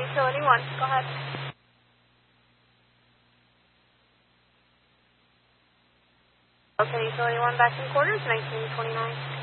Utility 1, go ahead. Okay, Utility 1 back in quarters, 1929.